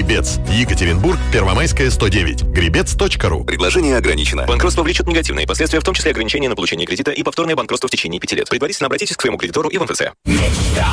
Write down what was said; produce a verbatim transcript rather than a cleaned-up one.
Гребец. Екатеринбург, Первомайская, сто девять. гребец точка ру. Предложение ограничено. Банкротство влечет негативные последствия, в том числе ограничение на получение кредита и повторное банкротство в течение пяти лет. Предварительно обратитесь к своему кредитору и в МФЦ. Мечта